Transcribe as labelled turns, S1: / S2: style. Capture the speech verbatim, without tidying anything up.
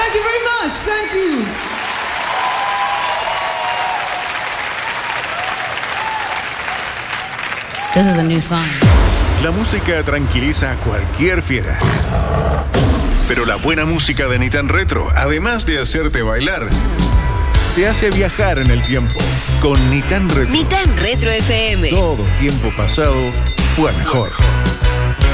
S1: Thank you very much. Thank you.
S2: This is a new song.
S3: La música tranquiliza a cualquier fiera. Pero la buena música de Nitan Retro, además de hacerte bailar, te hace viajar en el tiempo. Con Nitan Retro.
S4: Nitan Retro F M.
S3: Todo tiempo pasado fue mejor.